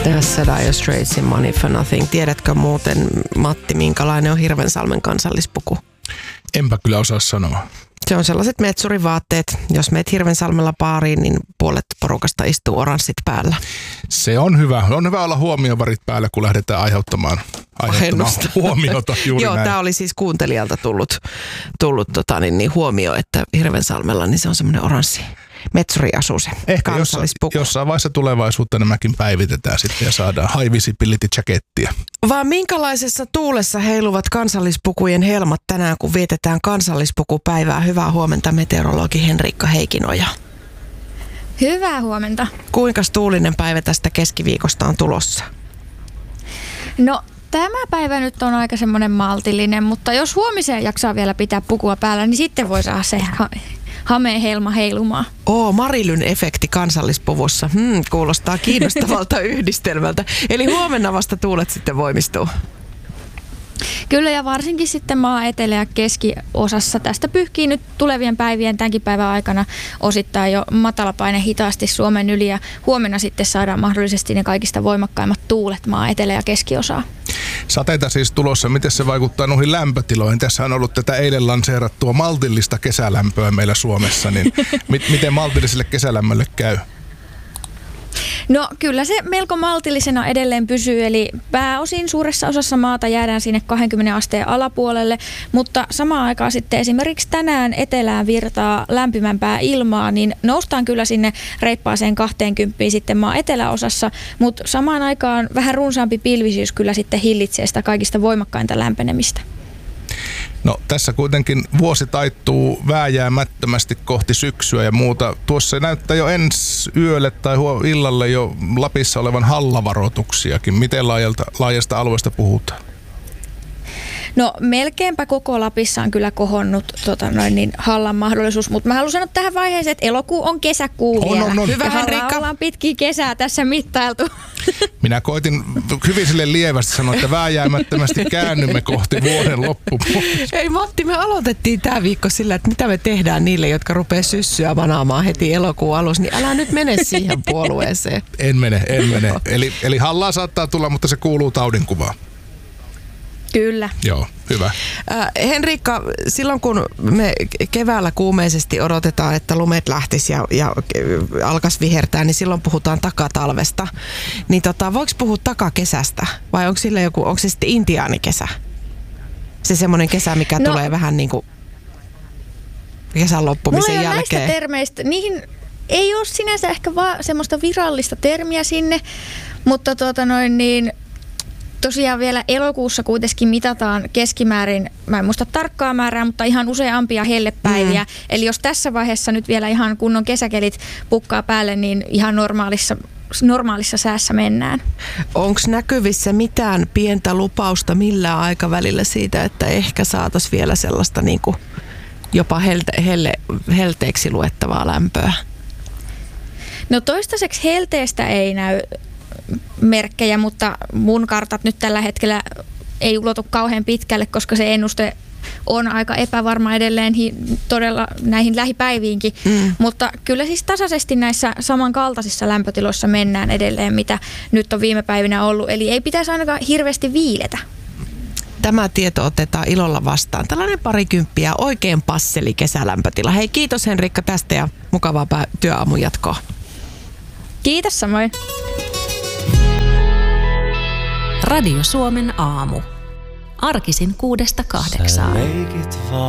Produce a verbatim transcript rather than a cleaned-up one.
Tässä Dire Straitsin Money for Nothing. Tiedätkö muuten, Matti, minkälainen on Hirvensalmen kansallispuku? Enpä kyllä osaa sanoa. Se on sellaiset metsurivaatteet. Jos meet Hirvensalmella baariin, niin puolet porukasta istuu oranssit päällä. Se on hyvä. On hyvä olla huomiovarit päällä, kun lähdetään aiheuttamaan, aiheuttamaan huomiota juuri Joo, näin. tämä oli siis kuuntelijalta tullut, tullut tota, niin, niin huomio, että Hirvensalmella niin se on semmoinen oranssi metsuriasuse. Ehkä jossain, jossain vaiheessa tulevaisuutta nämäkin päivitetään sitten ja saadaan high visibility jackettia. Vaan minkälaisessa tuulessa heiluvat kansallispukujen helmat tänään, kun vietetään kansallispukupäivää? Hyvää huomenta, meteorologi Henriikka Heikinoja. Hyvää huomenta. Kuinka tuulinen päivä tästä keskiviikosta on tulossa? No, tämä päivä nyt on aika semmoinen maltillinen, mutta jos huomiseen jaksaa vielä pitää pukua päällä, niin sitten voi saada se ha- hameen helma heilumaan. Oo, Marilyn efekti kansallispuvussa. Hmm, kuulostaa kiinnostavalta yhdistelmältä. Eli huomenna vasta tuulet sitten voimistuu. Kyllä, ja varsinkin sitten maa etelä- ja keskiosassa. Tästä pyyhkii nyt tulevien päivien tämänkin päivän aikana osittain jo matalapaine hitaasti Suomen yli, ja huomenna sitten saadaan mahdollisesti ne kaikista voimakkaimmat tuulet maa etelä- ja keskiosaa. Sateita siis tulossa. Miten se vaikuttaa noihin lämpötiloihin? Tässä on ollut tätä eilen lanseerattua maltillista kesälämpöä meillä Suomessa, niin mit- miten maltilliselle kesälämmölle käy? No kyllä se melko maltillisena edelleen pysyy, eli pääosin suuressa osassa maata jäädään sinne kaksikymmentä asteen alapuolelle, mutta samaan aikaan sitten esimerkiksi tänään etelään virtaa lämpimämpää ilmaa, niin noustaan kyllä sinne reippaaseen kaksikymmentä sitten maan eteläosassa, mutta samaan aikaan vähän runsaampi pilvisyys kyllä sitten hillitsee sitä kaikista voimakkainta lämpenemistä. No tässä kuitenkin vuosi taittuu vääjäämättömästi kohti syksyä ja muuta. Tuossa näyttää jo ensi yölle tai illalle jo Lapissa olevan hallavaroituksiakin. Miten laajalta, laajasta alueesta puhutaan? No melkeinpä koko Lapissa on kyllä kohonnut tota, noin, niin, hallan mahdollisuus, mutta mä haluan sanoa tähän vaiheeseen, että elokuu on kesäkuu on, vielä. On, on. Hyvä, Henriikka. Ollaan pitkiä kesää tässä mittailtu. Minä koitin hyvin sille lievästi sanoa, että vääjäämättömästi käännymme kohti vuoden loppupuolta. Ei Matti, me aloitettiin tämä viikko sillä, että mitä me tehdään niille, jotka rupeaa syssyä vanaamaan heti elokuun alussa, niin älä nyt mene siihen puolueeseen. En mene, en mene. Eli, eli hallaa saattaa tulla, mutta se kuuluu taudinkuvaan. Kyllä. Joo, hyvä. Äh, Henriikka, silloin kun me keväällä kuumeisesti odotetaan, että lumet lähtisi ja, ja alkaisi vihertää, niin silloin puhutaan takatalvesta. Niin tota, voiko puhua takakesästä? Vai onko sillä joku, onko se sitten intiaanikesä? Se semmoinen kesä, mikä no, tulee vähän niin kuin kesän loppumisen mulla jälkeen. Näistä termeistä, niihin ei ole sinänsä ehkä vaan semmoista virallista termiä sinne, mutta tuota noin niin... Tosiaan vielä elokuussa kuitenkin mitataan keskimäärin, mä en muista tarkkaa määrää, mutta ihan useampia hellepäiviä. Mm. Eli jos tässä vaiheessa nyt vielä ihan kunnon kesäkelit pukkaa päälle, niin ihan normaalissa, normaalissa säässä mennään. Onko näkyvissä mitään pientä lupausta millään aikavälillä siitä, että ehkä saataisiin vielä sellaista niin kuin jopa helte, helle, helteeksi luettavaa lämpöä? No toistaiseksi helteestä ei näy merkkejä, mutta mun kartat nyt tällä hetkellä ei ulotu kauhean pitkälle, koska se ennuste on aika epävarma edelleen hi- todella näihin lähipäiviinkin. Mm. Mutta kyllä siis tasaisesti näissä samankaltaisissa lämpötiloissa mennään edelleen, mitä nyt on viime päivinä ollut. Eli ei pitäisi ainakaan hirveästi viiletä. Tämä tieto otetaan ilolla vastaan. Tällainen parikymppiä, oikein passeli kesälämpötila. Hei, kiitos Henriikka tästä ja mukavaa pää- työaamun jatkoa. Kiitos samoin. Radio Suomen aamu. Arkisin kuudesta kahdeksaan.